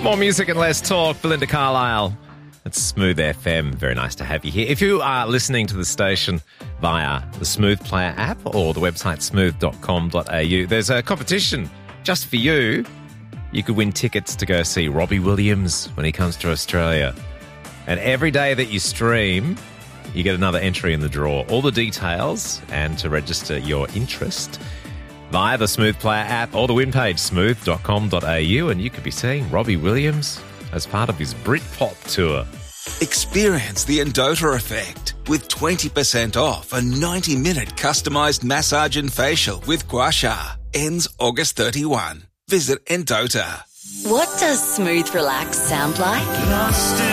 More music and less talk. Belinda Carlisle. It's Smooth FM. Very nice to have you here. If you are listening to the station via the Smooth Player app or the website smooth.com.au, there's a competition just for you. You could win tickets to go see Robbie Williams when he comes to Australia. And every day that you stream, you get another entry in the draw. All the details and to register your interest via the Smooth Player app or the win page, smooth.com.au, and you could be seeing Robbie Williams as part of his Britpop tour. Experience the Endota effect with 20% off a 90-minute customised massage and facial with Gua Sha. Ends August 31. Visit Endota. What does smooth relax sound like?